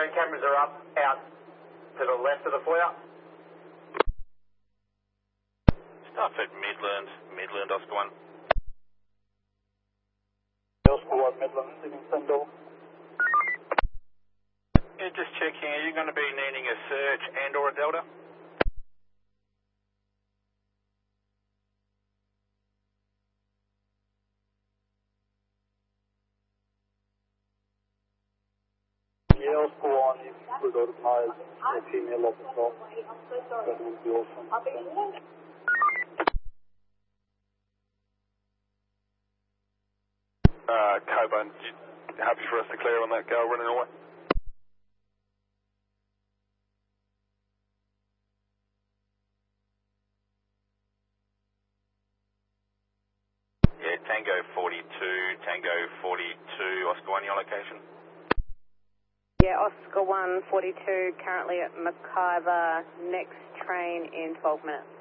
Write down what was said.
turn cameras are up, out to the left of the foyer. Start at Midland, Oscar 1. Oscar 1, Midland, Livingston door. Yeah, just checking, are you going to be needing a search and or a Delta? Yeah, Oscar 1, if you could organise a female officer, that would be awesome. Coburn, happy for us to clear on that girl running away? Yeah, Tango 42, Oscar 1, your location? Yeah, Oscar 1, 42, currently at Mackay, next train in 12 minutes.